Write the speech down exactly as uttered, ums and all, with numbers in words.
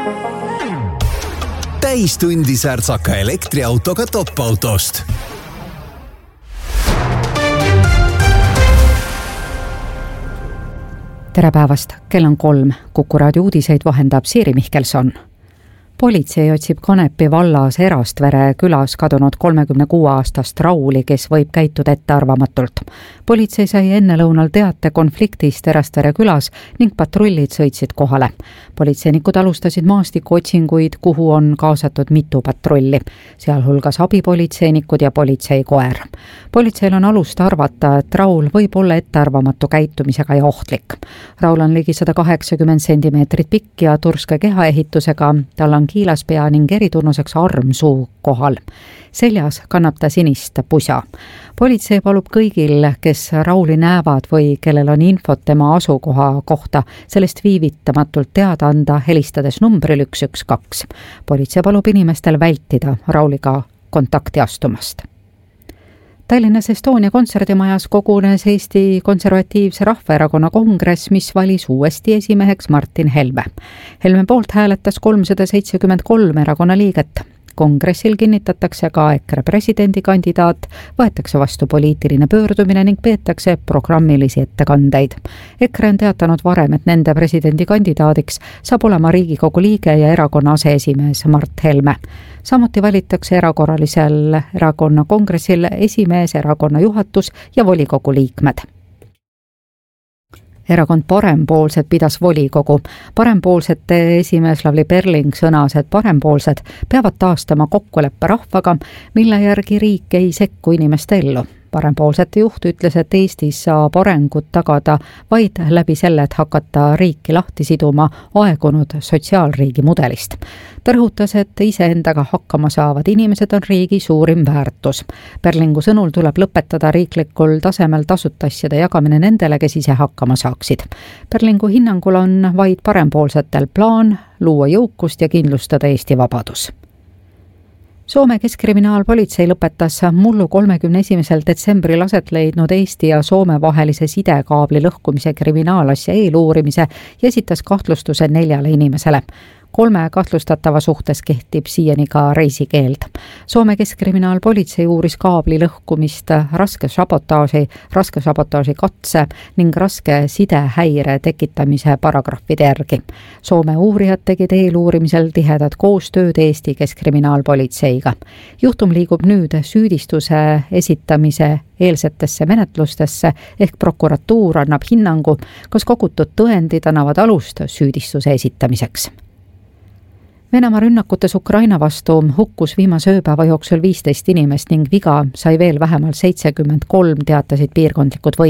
täistundi särtsaka elektriautoga top-autost. Tere päevast, kell on kolm. Kuku raadio uudiseid vahendab Siiri Mihkelson. Politsei otsib Kanepi vallas Erastvere külas kadunud kolmekümne kuue aastast Rauli, kes võib käituda ettearvamatult. Politsei sai enne lõunal teate konfliktist Erastvere külas ning patrullid sõitsid kohale. Politseinikud alustasid maastikuotsinguid, kuhu on kaasatud mitu patrulli, sealhulgas abipolitseinikud ja politseikoer. Politseil on alust arvata, et Raul võib olla ettearvamatu käitumisega ja ohtlik. Raul on ligi sada kaheksakümmend sentimeetrit pikk ja turske kehaehitusega, tal on kiilaspea ning eritunnuseks arm suu kohal. Seljas kannab ta sinist pusa. Politsei palub kõigil, kes Rauli näevad või kellel on infot tema asukoha kohta, sellest viivitamatult teada anda, helistades numbril üks üks kaks. Politsei palub inimestel vältida Rauliga kontakti astumast. Tallinnas Estonia kontserdimajas kogunes Eesti Konservatiivse Rahvaerakonna kongress, mis valis uuesti esimeheks Martin Helme. Helme poolt hääletas kolmsada seitsekümmend kolm erakonna liiget. Kongressil kinnitatakse ka EKRE presidendikandidaat, võetakse vastu poliitiline pöördumine ning peetakse programmilisi ettekandeid. EKRE on teatanud varem, et nende presidendikandidaadiks saab olema Riigikogu liige ja erakonna aseesimees Mart Helme. Samuti valitakse erakorralisel erakonna kongressil esimees, erakonna juhatus ja volikogu liikmed. Erakond Parempoolsed pidas volikogu. Parempoolsete esimees Lavly Perling sõnas, et parempoolsed peavad taastama kokkuleppe rahvaga, mille järgi riik ei sekku inimeste ellu. Parempoolsete juht ütles, et Eestis saab arengut tagada vaid läbi selle, et hakata riiki lahti siduma aegunud sotsiaalriigi mudelist. Ta rõhutas, et iseendaga hakkama saavad inimesed on riigi suurim väärtus. Perlingu sõnul tuleb lõpetada riiklikul tasemel tasuta asjade jagamine nendele, kes ise hakkama saaksid. Perlingu hinnangul on vaid parempoolsetel plaan luua jõukust ja kindlustada Eesti vabadus. Soome keskkriminaalpolitsei lõpetas mullu kolmekümne esimesel detsembril aset leidnud Eesti ja Soome vahelise sidekaabli lõhkumise kriminaalasja eeluurimise ja esitas kahtlustuse neljale inimesele. Kolme kahtlustatava suhtes kehtib siiani ka reisikeeld. Soome keskkriminaalpolitsei uuris kaabli lõhkumist, raske sabotaaži, raske sabotaaži katse ning raske sidehäire tekitamise paragrahvide järgi. Soome uurijad tegid eeluurimisel tihedat koostööd Eesti keskkriminaalpolitseiga. Juhtum liigub nüüd süüdistuse esitamise eelsetesse menetlustesse ehk prokuratuur annab hinnangu, kas kogutud tõendid annavad alust süüdistuse esitamiseks. Venemaa rünnakutes Ukraina vastu hukkus viimase ööpäeva jooksul viisteist inimest ning viga sai veel vähemalt seitsekümmend kolm, teatasid piirkondlikud võimud.